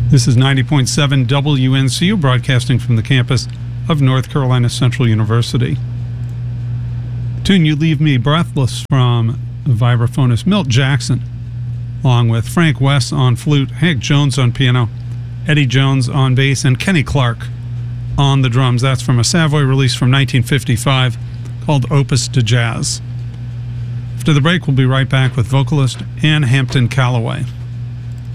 This is 90.7 WNCU, broadcasting from the campus of North Carolina Central University. Tune You Leave Me Breathless from vibraphonist Milt Jackson, along with Frank West on flute, Hank Jones on piano, Eddie Jones on bass, and Kenny Clark on the drums. That's from a Savoy release from 1955 called Opus de Jazz. After the break, we'll be right back with vocalist Ann Hampton Callaway.